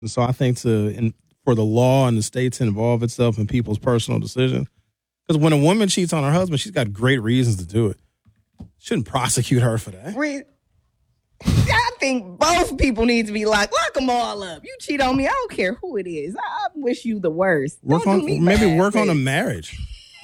And so I think for the law and the state to involve itself in people's personal decisions, because when a woman cheats on her husband, she's got great reasons to do it. Shouldn't prosecute her for that. I think both people need to be lock them all up. You cheat on me, I don't care who it is. I wish you the worst. Work on a marriage.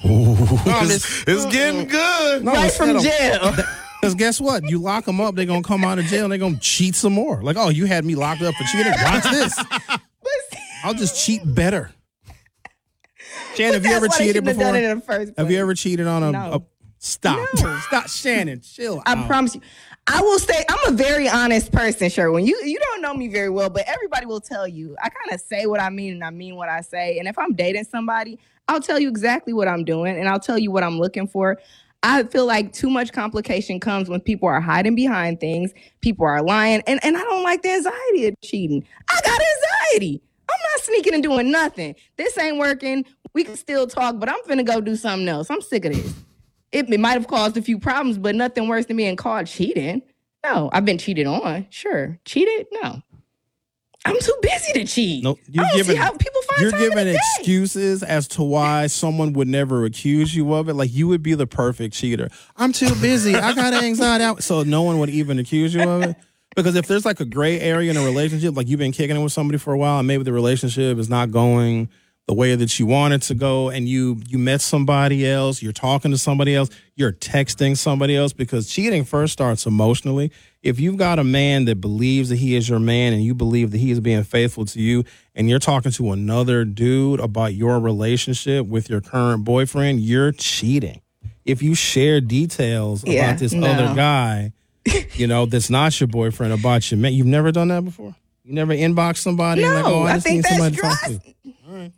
It's getting good. No, right from jail. Because guess what? You lock them up, they're going to come out of jail and they're going to cheat some more. Like, oh, you had me locked up for cheating? Watch this. I'll just cheat better. Shannon, have you ever cheated before? Have you ever cheated on a Stop. No. Stop, Shannon. Chill I promise you. I will say I'm a very honest person, Sherwin. You don't know me very well, but everybody will tell you. I kind of say what I mean and I mean what I say. And if I'm dating somebody, I'll tell you exactly what I'm doing and I'll tell you what I'm looking for. I feel like too much complication comes when people are hiding behind things, people are lying, and I don't like the anxiety of cheating. I got anxiety. I'm not sneaking and doing nothing. This ain't working. We can still talk, but I'm finna go do something else. I'm sick of this. It might have caused a few problems, but nothing worse than being caught cheating. No, I've been cheated on. Sure. Cheated? No. I'm too busy to cheat. No, I don't see how people find time in the day. Excuses as to why someone would never accuse you of it. Like, you would be the perfect cheater. I'm too busy. I got anxiety. So no one would even accuse you of it. Because if there's like a gray area in a relationship, like you've been kicking it with somebody for a while and maybe the relationship is not going the way that you want it to go, and you met somebody else, you're talking to somebody else, you're texting somebody else, because cheating first starts emotionally. If you've got a man that believes that he is your man and you believe that he is being faithful to you, and you're talking to another dude about your relationship with your current boyfriend, you're cheating. If you share details about this other guy, that's not your boyfriend, about your man, you've never done that before? You never inboxed somebody? No, and like, I just think need that's somebody dry. to talk to. All right.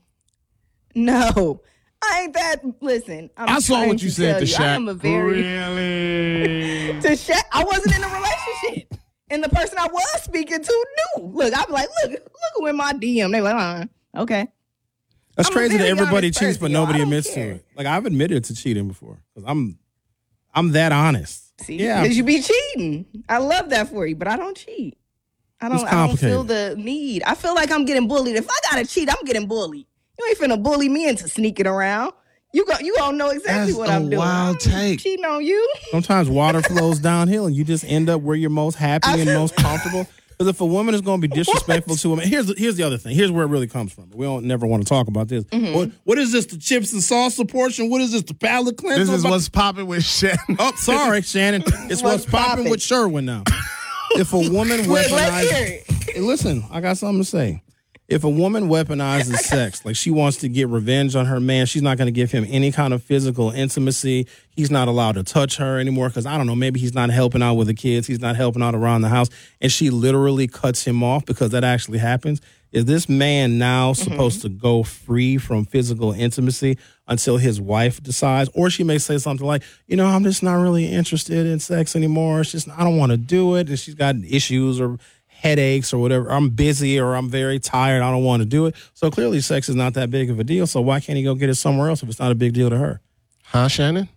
No, I ain't that. Listen, I saw what you said to Shaq. I am a very really to Shaq. I wasn't in a relationship, and the person I was speaking to knew. Look, I'm like, look who in my DM. They like, okay. That's I'm crazy that everybody cheats, person, but nobody admits care. to it. Like, I've admitted to cheating before because I'm that honest. See, because you be cheating. I love that for you, but I don't cheat. I don't feel the need. I feel like I'm getting bullied. If I gotta cheat, I'm getting bullied. You ain't finna bully me into sneaking around. You don't know exactly what I'm doing. Wild take. Cheating on you. Sometimes water flows downhill and you just end up where you're most happy and most comfortable. Because if a woman is going to be disrespectful to a man, here's the other thing. Here's where it really comes from. We don't never want to talk about this. Mm-hmm. What is this? The chips and salsa portion? What is this? The palate cleanser? This is what's popping with Shannon. Oh, sorry, Shannon. It's what's popping with Sherwin now. If a woman weaponizes, listen, I got something to say. If a woman weaponizes sex, like she wants to get revenge on her man, she's not going to give him any kind of physical intimacy. He's not allowed to touch her anymore because, I don't know, maybe he's not helping out with the kids. He's not helping out around the house. And she literally cuts him off because that actually happens. Is this man now supposed to go free from physical intimacy until his wife decides? Or she may say something like, I'm just not really interested in sex anymore. It's just, I don't want to do it. And she's got issues or headaches or whatever. I'm busy or I'm very tired. I don't want to do it. So clearly sex is not that big of a deal. So why can't he go get it somewhere else if it's not a big deal to her? Huh, Shannon?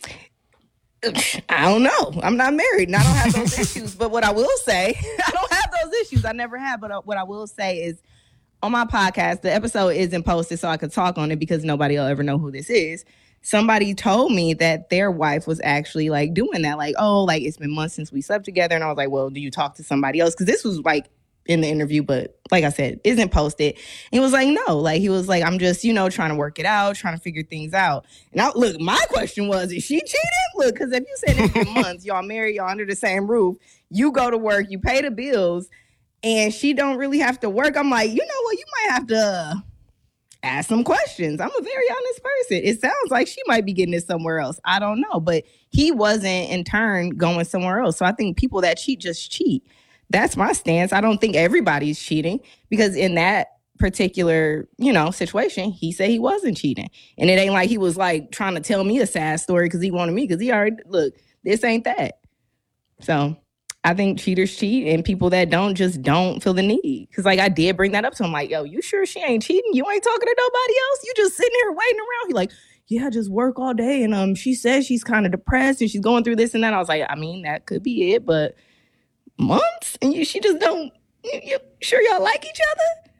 I don't know. I'm not married and I don't have those issues. But what I will say, I don't have those issues. I never have. But what I will say is on my podcast, the episode isn't posted so I could talk on it because nobody will ever know who this is. Somebody told me that their wife was actually like doing that. Like, it's been months since we slept together. And I was like, well, do you talk to somebody else? Because this was like in the interview, but like I said, isn't posted. And he was like, no, like he was like, I'm just, trying to work it out, trying to figure things out. And look, my question was, is she cheating? Look, because if you said it's been months, y'all married, y'all under the same roof, you go to work, you pay the bills, and she don't really have to work. I'm like, you know what? You might have to ask some questions. I'm a very honest person. It sounds like she might be getting it somewhere else. I don't know. But he wasn't, in turn, going somewhere else. So I think people that cheat just cheat. That's my stance. I don't think everybody's cheating because in that particular, situation, he said he wasn't cheating. And it ain't like he was like trying to tell me a sad story because he wanted me, because he already, look, this ain't that. So I think cheaters cheat and people that don't just don't feel the need. Because I did bring that up to him, like, yo, you sure she ain't cheating? You ain't talking to nobody else? You just sitting here waiting around. He like, yeah, I just work all day. And she says she's kind of depressed and she's going through this and that. I was like, I mean, that could be it, but months? And she just don't, you sure y'all like each other?